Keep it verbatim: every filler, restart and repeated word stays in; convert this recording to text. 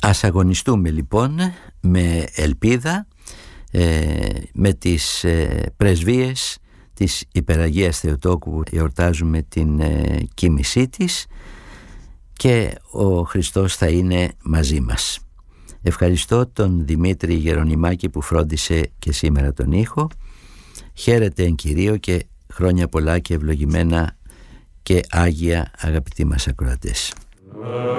Ας αγωνιστούμε λοιπόν με ελπίδα, ε, με τις ε, πρεσβείες της Υπεραγίας Θεοτόκου που εορτάζουμε την ε, κοίμησή της, και ο Χριστός θα είναι μαζί μας. Ευχαριστώ τον Δημήτρη Γερονιμάκη που φρόντισε και σήμερα τον ήχο. Χαίρετε εν Κυρίω και χρόνια πολλά και ευλογημένα και άγια, αγαπητοί μας ακροατές.